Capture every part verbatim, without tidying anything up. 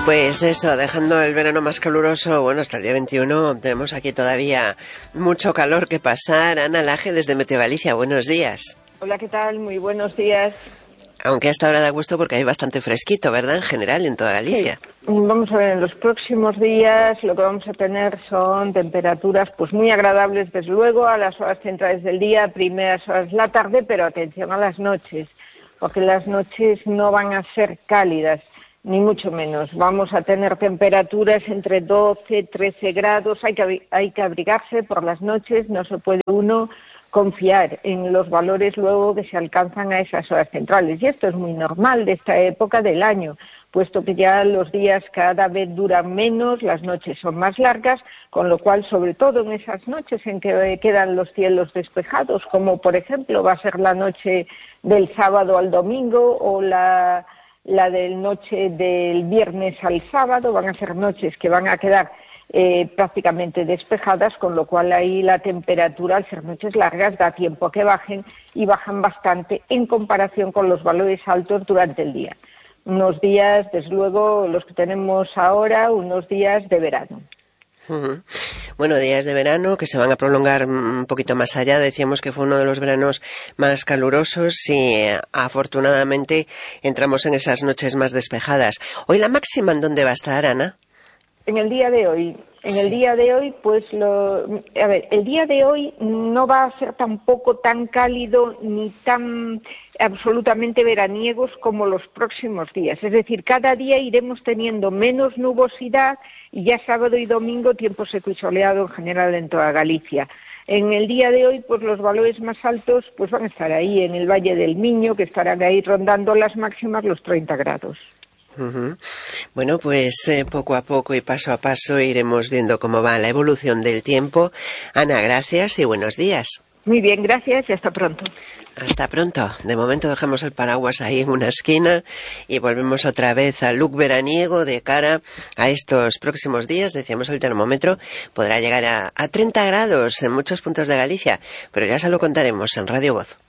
Pues eso, dejando el verano más caluroso, bueno, hasta el día veintiuno tenemos aquí todavía mucho calor que pasar. Ana Laje, desde Meteo Galicia, buenos días. Hola, ¿qué tal? Muy buenos días. Aunque hasta ahora da gusto porque hay bastante fresquito, ¿verdad? En general, en toda Galicia. Sí. Vamos a ver, en los próximos días lo que vamos a tener son temperaturas pues muy agradables, desde luego, a las horas centrales del día, primeras horas de la tarde, pero atención a las noches, porque las noches no van a ser cálidas, ni mucho menos. Vamos a tener temperaturas entre doce, trece grados, hay que, hay que abrigarse por las noches, no se puede uno confiar en los valores luego que se alcanzan a esas horas centrales. Y esto es muy normal de esta época del año, puesto que ya los días cada vez duran menos, las noches son más largas, con lo cual, sobre todo en esas noches en que quedan los cielos despejados, como por ejemplo va a ser la noche del sábado al domingo o la, la del noche del viernes al sábado, van a ser noches que van a quedar Eh, prácticamente despejadas, con lo cual ahí la temperatura, al ser noches largas, da tiempo a que bajen y bajan bastante en comparación con los valores altos durante el día. Unos días, desde luego, los que tenemos ahora, unos días de verano. Uh-huh. Bueno, días de verano que se van a prolongar un poquito más allá. Decíamos que fue uno de los veranos más calurosos y eh, afortunadamente entramos en esas noches más despejadas. Hoy la máxima, ¿en dónde va a estar, Ana? En el día de hoy, en el día de hoy, pues, lo, a ver, el día de hoy no va a ser tampoco tan cálido ni tan absolutamente veraniegos como los próximos días. Es decir, cada día iremos teniendo menos nubosidad y ya sábado y domingo tiempo seco y soleado en general en toda Galicia. En el día de hoy, pues los valores más altos pues van a estar ahí en el Valle del Miño, que estarán ahí rondando las máximas los treinta grados. Uh-huh. Bueno, pues eh, poco a poco y paso a paso iremos viendo cómo va la evolución del tiempo. Ana, gracias y buenos días. Muy bien, gracias y hasta pronto. Hasta pronto. De momento dejamos el paraguas ahí en una esquina y volvemos otra vez al look veraniego de cara a estos próximos días. Decíamos, el termómetro podrá llegar a, a treinta grados en muchos puntos de Galicia, pero ya se lo contaremos en Radio Voz.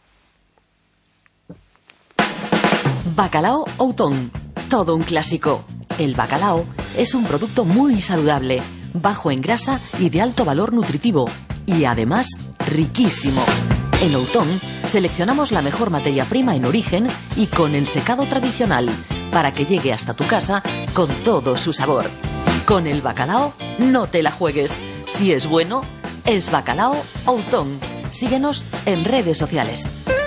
Bacalao Outón. Todo un clásico. El bacalao es un producto muy saludable, bajo en grasa y de alto valor nutritivo, y además riquísimo. En Outón seleccionamos la mejor materia prima en origen y con el secado tradicional, para que llegue hasta tu casa con todo su sabor. Con el bacalao no te la juegues. Si es bueno, es Bacalao Outón. Síguenos en redes sociales.